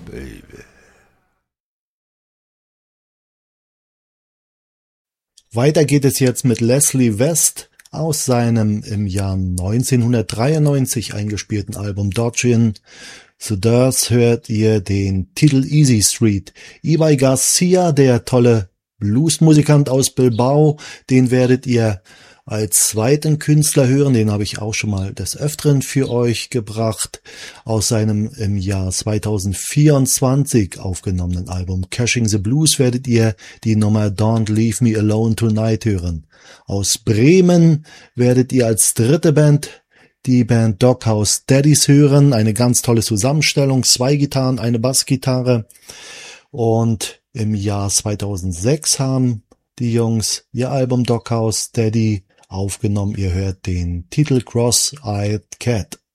baby. Weiter geht es jetzt mit Leslie West aus seinem im Jahr 1993 eingespielten Album Dodgin. Zuerst hört ihr den Titel Easy Street. Ibai Garcia, der tolle Bluesmusikant aus Bilbao, den werdet ihr als zweiten Künstler hören, den habe ich auch schon mal des Öfteren für euch gebracht, aus seinem im Jahr 2024 aufgenommenen Album Cashing the Blues werdet ihr die Nummer Don't Leave Me Alone Tonight hören. Aus Bremen werdet ihr als dritte Band die Band Doghouse Daddies hören, eine ganz tolle Zusammenstellung, 2 Gitarren, eine Bassgitarre, und im Jahr 2006 haben die Jungs ihr Album Doghouse Daddy aufgenommen. Ihr hört den Titel Cross-Eyed Cat.